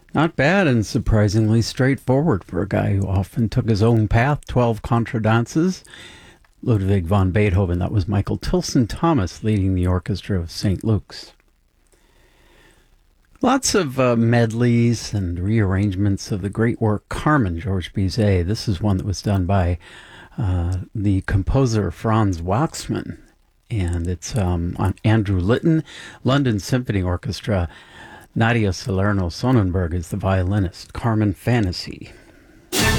Not bad and surprisingly straightforward for a guy who often took his own path. 12 contradances. Ludwig van Beethoven. That was Michael Tilson Thomas leading the orchestra of St. Luke's. Lots of medleys and rearrangements of the great work Carmen, Georges Bizet. This is one that was done by the composer Franz Waxman. And it's on Andrew Litton, London Symphony Orchestra. Nadia Salerno Sonnenberg is the violinist. Carmen Fantasy.